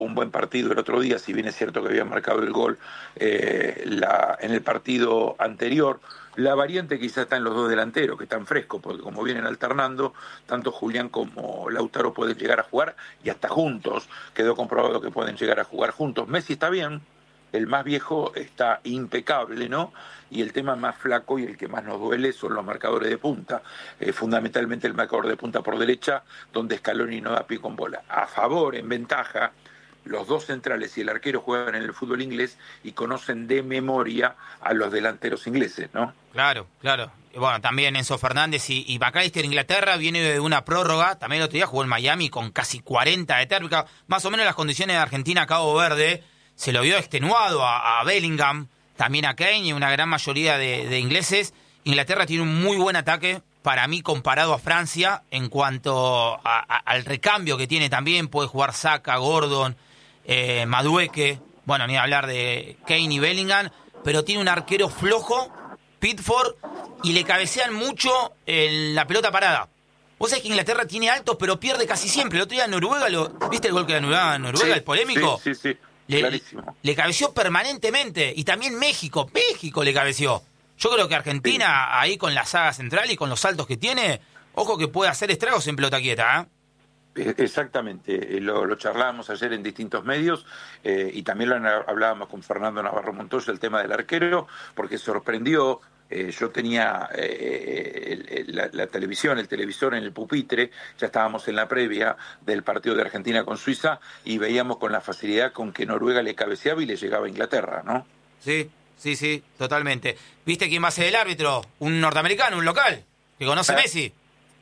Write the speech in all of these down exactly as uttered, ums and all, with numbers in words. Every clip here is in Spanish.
un buen partido el otro día, si bien es cierto que había marcado el gol eh, la, en el partido anterior. La variante quizá está en los dos delanteros, que están frescos, porque como vienen alternando, tanto Julián como Lautaro pueden llegar a jugar, y hasta juntos, quedó comprobado que pueden llegar a jugar juntos. Messi está bien, el más viejo está impecable, ¿no? Y el tema más flaco y el que más nos duele son los marcadores de punta, eh, fundamentalmente el marcador de punta por derecha, donde Scaloni no da pie con bola. A favor, en ventaja, los dos centrales y el arquero juegan en el fútbol inglés y conocen de memoria a los delanteros ingleses, ¿no? Claro, claro. Bueno, también Enzo Fernández y, y McAllister, Inglaterra, viene de una prórroga. También el otro día jugó en Miami con casi cuarenta de térmica. Más o menos las condiciones de Argentina, Cabo Verde, se lo vio extenuado a, a Bellingham, también a Kane y una gran mayoría de, de ingleses. Inglaterra tiene un muy buen ataque, para mí, comparado a Francia, en cuanto a, a, al recambio que tiene también. Puede jugar Saka, Gordon, eh, Madueke, bueno, ni hablar de Kane y Bellingham, pero tiene un arquero flojo, Pickford, y le cabecean mucho en la pelota parada. Vos sabés que Inglaterra tiene altos, pero pierde casi siempre. El otro día Noruega, lo, ¿viste el gol que da Noruega, Sí, el polémico? Sí, sí, sí. Le, Clarísimo. le cabeció permanentemente. Y también México, México le cabeció. Yo creo que Argentina, sí, ahí con la saga central y con los saltos que tiene, ojo que puede hacer estragos en pelota quieta, ¿eh? Exactamente, lo, lo charlábamos ayer en distintos medios eh, y también lo hablábamos con Fernando Navarro Montoya, el tema del arquero, porque sorprendió. Eh, yo tenía eh, el, el, la, la televisión, el televisor en el pupitre, ya estábamos en la previa del partido de Argentina con Suiza y veíamos con la facilidad con que Noruega le cabeceaba y le llegaba a Inglaterra, ¿no? Sí, sí, sí, totalmente. ¿Viste quién va a ser el árbitro? Un norteamericano, un local, que conoce a ¿Eh? Messi.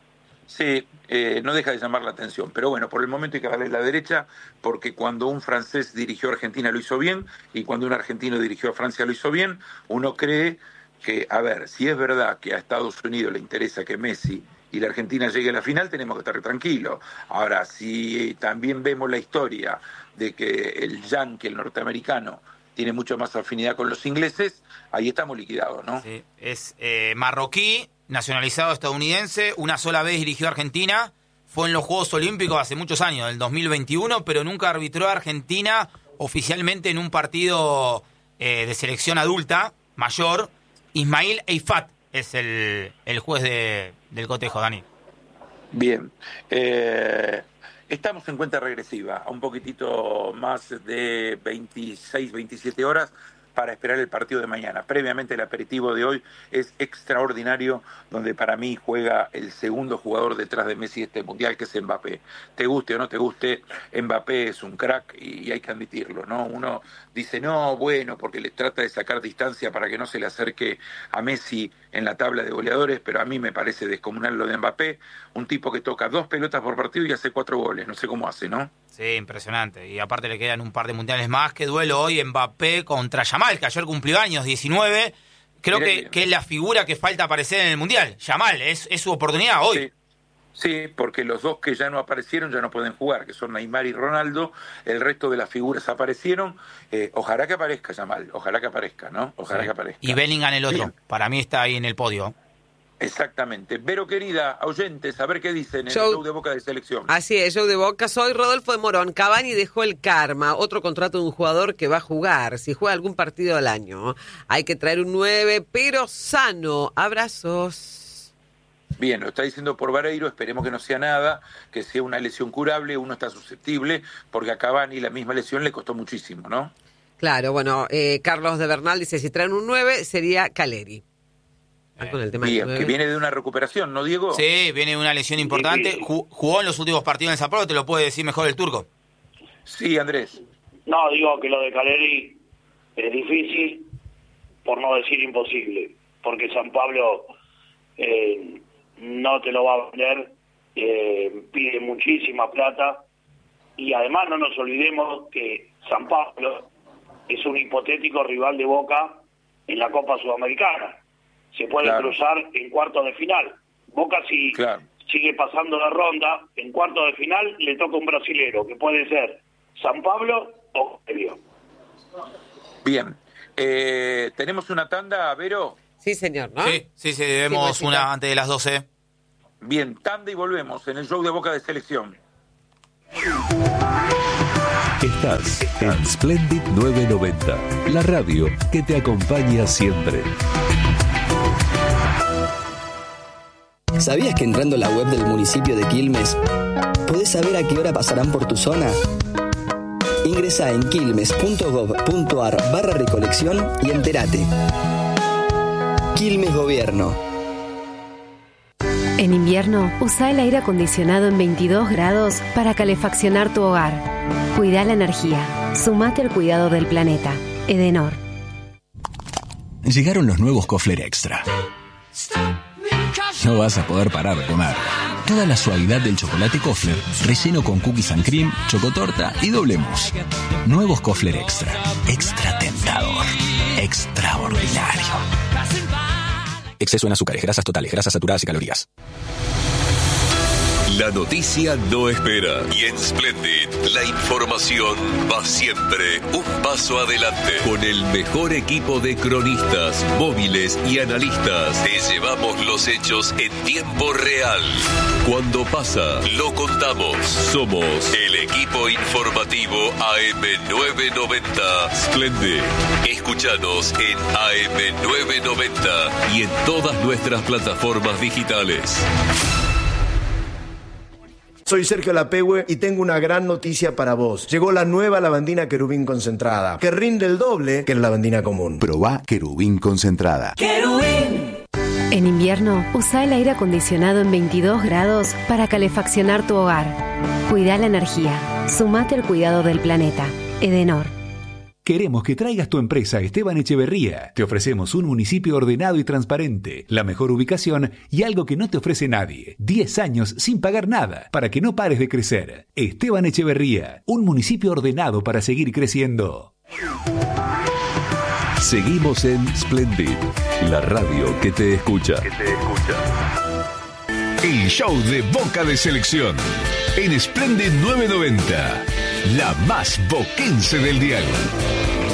Sí, eh, no deja de llamar la atención, pero bueno, por el momento hay que darle la derecha, porque cuando un francés dirigió a Argentina lo hizo bien, y cuando un argentino dirigió a Francia lo hizo bien, uno cree que, a ver, si es verdad que a Estados Unidos le interesa que Messi y la Argentina llegue a la final, tenemos que estar tranquilos. Ahora, si también vemos la historia de que el yankee, el norteamericano, tiene mucho más afinidad con los ingleses, ahí estamos liquidados, ¿no? Sí, es eh, marroquí, nacionalizado estadounidense, una sola vez dirigió a Argentina, fue en los Juegos Olímpicos hace muchos años, del dos mil veintiuno, pero nunca arbitró a Argentina oficialmente en un partido eh, de selección adulta, mayor. Ismail Eifat es el, el juez de, del cotejo, Dani. Bien. Eh, estamos en cuenta regresiva, a un poquitito más de veintiséis, veintisiete horas para esperar el partido de mañana. Previamente el aperitivo de hoy es extraordinario, donde para mí juega el segundo jugador detrás de Messi este mundial, que es Mbappé. Te guste o no te guste, Mbappé es un crack y hay que admitirlo, ¿no? Uno dice, no, bueno, porque le trata de sacar distancia para que no se le acerque a Messi en la tabla de goleadores, pero a mí me parece descomunal lo de Mbappé, un tipo que toca dos pelotas por partido y hace cuatro goles, no sé cómo hace, ¿no? Sí, impresionante. Y aparte le quedan un par de mundiales más. Qué duelo hoy Mbappé contra Yamal, que ayer cumplió años, diecinueve. Creo que, que es la figura que falta aparecer en el mundial. Yamal, es, es su oportunidad hoy. Sí. Sí, porque los dos que ya no aparecieron ya no pueden jugar, que son Neymar y Ronaldo. El resto de las figuras aparecieron. Eh, ojalá que aparezca Yamal, ojalá que aparezca, ¿no? Ojalá Sí. que aparezca. Y Bellingham el otro. Bien. Para mí está ahí en el podio. Exactamente. Vero, querida, oyentes, a ver qué dicen en Show. el show de Boca de Selección. Así es, show de Boca. Soy Rodolfo de Morón. Cavani dejó el karma, otro contrato de un jugador que va a jugar, si juega algún partido al año. Hay que traer un nueve, pero sano. Abrazos. Bien, lo está diciendo por Vareiro, esperemos que no sea nada, que sea una lesión curable, uno está susceptible, porque a Cavani la misma lesión le costó muchísimo, ¿no? Claro, bueno, eh, Carlos de Bernal dice, si traen un nueve, sería Caleri. Eh, Con el tema del Bien, nueve. que viene de una recuperación, ¿no, Diego? Sí, viene una lesión importante. Ju- Jugó en los últimos partidos en Sao Paulo, te lo puede decir mejor el turco. Sí, Andrés. No, digo que lo de Caleri es difícil, por no decir imposible, porque San Pablo eh, no te lo va a vender, eh, pide muchísima plata, y además no nos olvidemos que San Pablo es un hipotético rival de Boca en la Copa Sudamericana. Se puede Claro. cruzar en cuartos de final. Boca si Claro. sigue pasando la ronda, en cuartos de final le toca un brasilero, que puede ser San Pablo o Río. Bien. Eh, ¿Tenemos una tanda, Vero? Sí, señor, ¿no? Sí, sí, sí, debemos Sí, una antes de las doce. Bien, tanda y volvemos en el show de Boca de Selección. Estás en Splendid novecientos noventa, la radio que te acompaña siempre. ¿Sabías que entrando a la web del municipio de Quilmes podés saber a qué hora pasarán por tu zona? Ingresá en quilmes.gov.ar barra recolección y entérate. Quilmes Gobierno. En invierno, usa el aire acondicionado en veintidós grados para calefaccionar tu hogar. Cuida la energía. Sumate al cuidado del planeta. Edenor. Llegaron los nuevos Kofler Extra. No vas a poder parar de comer. Toda la suavidad del chocolate Kofler, relleno con cookies and cream, chocotorta y doble mousse. Nuevos Kofler Extra. Extra tentador. Extraordinario. Exceso en azúcares, grasas totales, grasas saturadas y calorías. La noticia no espera y en Splendid la información va siempre un paso adelante. Con el mejor equipo de cronistas, móviles y analistas te llevamos los hechos en tiempo real. Cuando pasa, lo contamos. Somos el equipo informativo A M novecientos noventa Splendid. Escúchanos en A M novecientos noventa y en todas nuestras plataformas digitales. Soy Sergio Lapehue y tengo una gran noticia para vos. Llegó la nueva lavandina Querubín concentrada, que rinde el doble que la lavandina común. Probá Querubín concentrada. ¡Querubín! En invierno, usa el aire acondicionado en veintidós grados para calefaccionar tu hogar. Cuida la energía. Sumate al cuidado del planeta. Edenor. Queremos que traigas tu empresa a Esteban Echeverría. Te ofrecemos un municipio ordenado y transparente, la mejor ubicación y algo que no te ofrece nadie. diez años sin pagar nada, para que no pares de crecer. Esteban Echeverría, un municipio ordenado para seguir creciendo. Seguimos en Splendid, la radio que te escucha. Que te escucha. El show de Boca de Selección en Splendid novecientos noventa, la más boquense del dial.